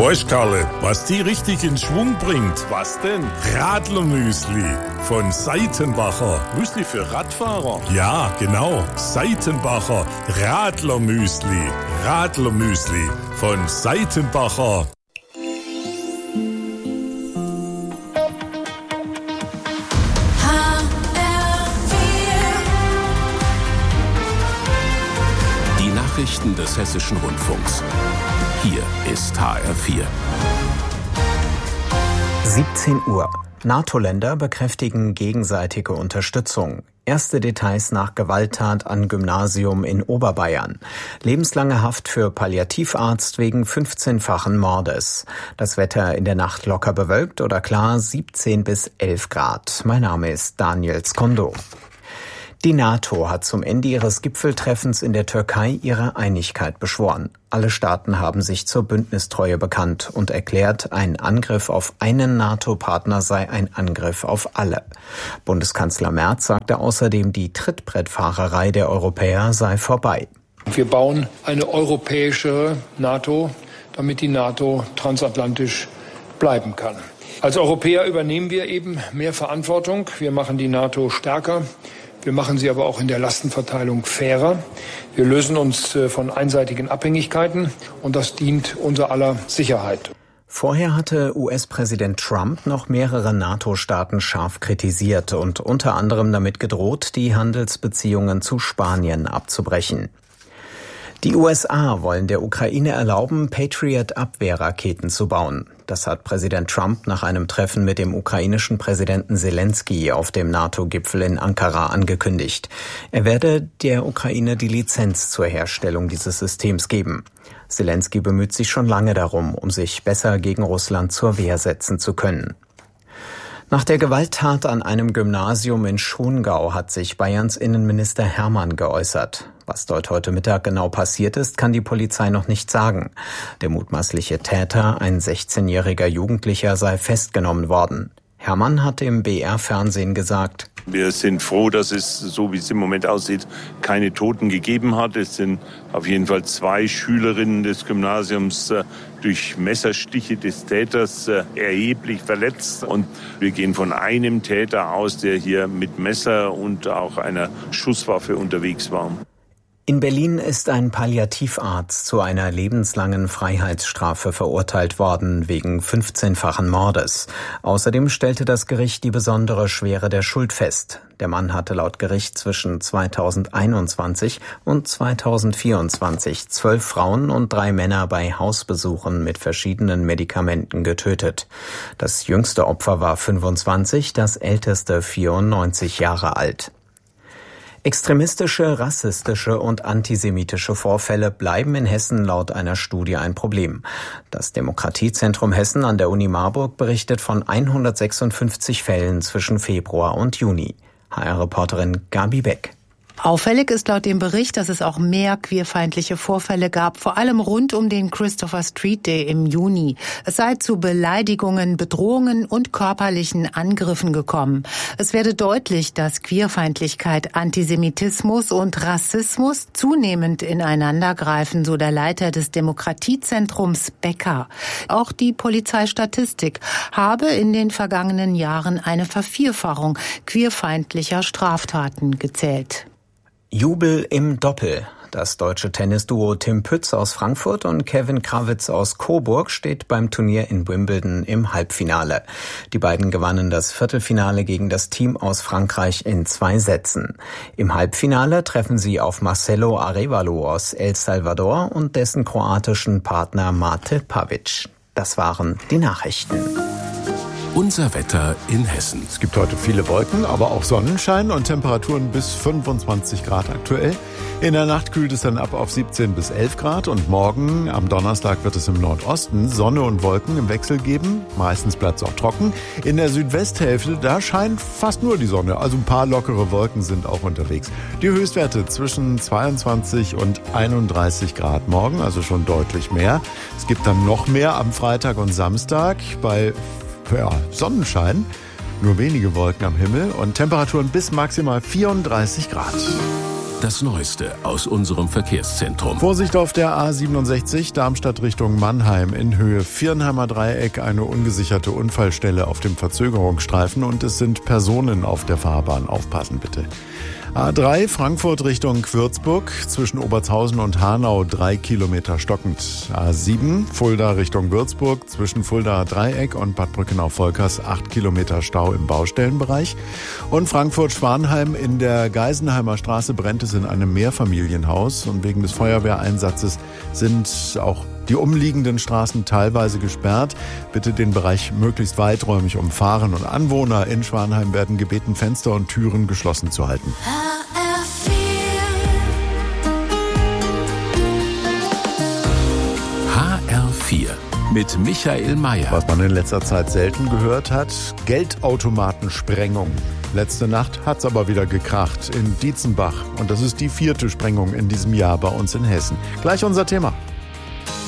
Weißt, Karle, was die richtig in Schwung bringt? Was denn? Radlermüsli von Seitenbacher. Müsli für Radfahrer? Ja, genau. Seitenbacher Radlermüsli. Radlermüsli von Seitenbacher. Die Nachrichten des Hessischen Rundfunks. Hier ist HR4. 17 Uhr. NATO-Länder bekräftigen gegenseitige Unterstützung. Erste Details nach Gewalttat an Gymnasium in Oberbayern. Lebenslange Haft für Palliativarzt wegen 15-fachen Mordes. Das Wetter in der Nacht locker bewölkt oder klar 17 bis 11 Grad. Mein Name ist Daniel Skondo. Die NATO hat zum Ende ihres Gipfeltreffens in der Türkei ihre Einigkeit beschworen. Alle Staaten haben sich zur Bündnistreue bekannt und erklärt, ein Angriff auf einen NATO-Partner sei ein Angriff auf alle. Bundeskanzler Merz sagte außerdem, die Trittbrettfahrerei der Europäer sei vorbei. Wir bauen eine europäische NATO, damit die NATO transatlantisch bleiben kann. Als Europäer übernehmen wir eben mehr Verantwortung. Wir machen die NATO stärker. Wir machen sie aber auch in der Lastenverteilung fairer. Wir lösen uns von einseitigen Abhängigkeiten und das dient unser aller Sicherheit. Vorher hatte US-Präsident Trump noch mehrere NATO-Staaten scharf kritisiert und unter anderem damit gedroht, die Handelsbeziehungen zu Spanien abzubrechen. Die USA wollen der Ukraine erlauben, Patriot-Abwehrraketen zu bauen. Das hat Präsident Trump nach einem Treffen mit dem ukrainischen Präsidenten Selenskyj auf dem NATO-Gipfel in Ankara angekündigt. Er werde der Ukraine die Lizenz zur Herstellung dieses Systems geben. Selenskyj bemüht sich schon lange darum, um sich besser gegen Russland zur Wehr setzen zu können. Nach der Gewalttat an einem Gymnasium in Schongau hat sich Bayerns Innenminister Hermann geäußert. Was dort heute Mittag genau passiert ist, kann die Polizei noch nicht sagen. Der mutmaßliche Täter, ein 16-jähriger Jugendlicher, sei festgenommen worden. Hermann hat im BR-Fernsehen gesagt: Wir sind froh, dass es, so wie es im Moment aussieht, keine Toten gegeben hat. Es sind auf jeden Fall 2 Schülerinnen des Gymnasiums durch Messerstiche des Täters erheblich verletzt. Und wir gehen von einem Täter aus, der hier mit Messer und auch einer Schusswaffe unterwegs war. In Berlin ist ein Palliativarzt zu einer lebenslangen Freiheitsstrafe verurteilt worden wegen 15-fachen Mordes. Außerdem stellte das Gericht die besondere Schwere der Schuld fest. Der Mann hatte laut Gericht zwischen 2021 und 2024 12 Frauen und 3 Männer bei Hausbesuchen mit verschiedenen Medikamenten getötet. Das jüngste Opfer war 25, das älteste 94 Jahre alt. Extremistische, rassistische und antisemitische Vorfälle bleiben in Hessen laut einer Studie ein Problem. Das Demokratiezentrum Hessen an der Uni Marburg berichtet von 156 Fällen zwischen Februar und Juni. HR-Reporterin Gabi Beck. Auffällig ist laut dem Bericht, dass es auch mehr queerfeindliche Vorfälle gab, vor allem rund um den Christopher Street Day im Juni. Es sei zu Beleidigungen, Bedrohungen und körperlichen Angriffen gekommen. Es werde deutlich, dass Queerfeindlichkeit, Antisemitismus und Rassismus zunehmend ineinander greifen, so der Leiter des Demokratiezentrums Becker. Auch die Polizeistatistik habe in den vergangenen Jahren eine Vervierfachung queerfeindlicher Straftaten gezählt. Jubel im Doppel. Das deutsche Tennisduo Tim Pütz aus Frankfurt und Kevin Krawitz aus Coburg steht beim Turnier in Wimbledon im Halbfinale. Die beiden gewannen das Viertelfinale gegen das Team aus Frankreich in 2 Sätzen. Im Halbfinale treffen sie auf Marcelo Arévalo aus El Salvador und dessen kroatischen Partner Mate Pavic. Das waren die Nachrichten. Unser Wetter in Hessen. Es gibt heute viele Wolken, aber auch Sonnenschein und Temperaturen bis 25 Grad aktuell. In der Nacht kühlt es dann ab auf 17 bis 11 Grad und morgen am Donnerstag wird es im Nordosten Sonne und Wolken im Wechsel geben. Meistens bleibt es auch trocken. In der Südwesthälfte, da scheint fast nur die Sonne, also ein paar lockere Wolken sind auch unterwegs. Die Höchstwerte zwischen 22 und 31 Grad morgen, also schon deutlich mehr. Es gibt dann noch mehr am Freitag und Samstag bei Sonnenschein, nur wenige Wolken am Himmel und Temperaturen bis maximal 34 Grad. das Neueste aus unserem Verkehrszentrum. Vorsicht auf der A67 Darmstadt Richtung Mannheim in Höhe Viernheimer Dreieck, eine ungesicherte Unfallstelle auf dem Verzögerungsstreifen und es sind Personen auf der Fahrbahn. Aufpassen bitte. A3 Frankfurt Richtung Würzburg, zwischen Obertshausen und Hanau 3 Kilometer stockend. A7 Fulda Richtung Würzburg, zwischen Fuldaer Dreieck und Bad Brückenau-Volkers 8 Kilometer Stau im Baustellenbereich. Und Frankfurt-Schwanheim in der Geisenheimer Straße brennt es in einem Mehrfamilienhaus und wegen des Feuerwehreinsatzes sind auch die umliegenden Straßen teilweise gesperrt. Bitte den Bereich möglichst weiträumig umfahren und Anwohner in Schwanheim werden gebeten, Fenster und Türen geschlossen zu halten. HR4 mit Michael Mayer. Was man in letzter Zeit selten gehört hat, Geldautomatensprengung. Letzte Nacht hat's aber wieder gekracht in Dietzenbach. Und das ist die 4. Sprengung in diesem Jahr bei uns in Hessen. Gleich unser Thema.